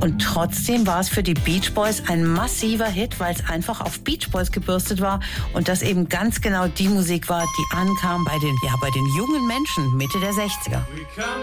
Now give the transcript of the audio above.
Und trotzdem war es für die Beach Boys ein massiver Hit, weil es einfach auf Beach Boys gebürstet war und das eben ganz genau die Musik war, die ankam bei den jungen Menschen Mitte der 60er.